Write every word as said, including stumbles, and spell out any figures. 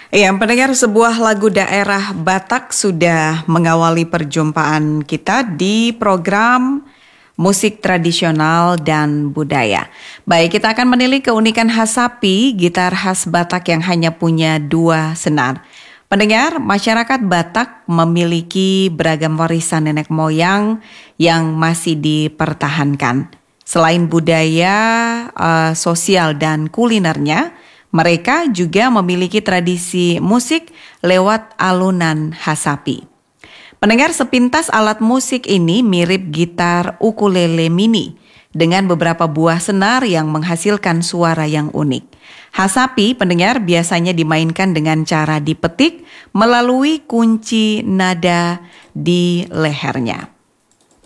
Ya, pendengar, sebuah lagu daerah Batak sudah mengawali perjumpaan kita di program Musik Tradisional dan Budaya. Baik, kita akan menilik keunikan khas sapi, gitar khas Batak yang hanya punya dua senar. Pendengar, masyarakat Batak memiliki beragam warisan nenek moyang yang masih dipertahankan. Selain budaya, uh, sosial dan kulinernya, mereka juga memiliki tradisi musik lewat alunan khas sapi. Pendengar, sepintas alat musik ini mirip gitar ukulele mini dengan beberapa buah senar yang menghasilkan suara yang unik. Khas sapi, pendengar, biasanya dimainkan dengan cara dipetik melalui kunci nada di lehernya.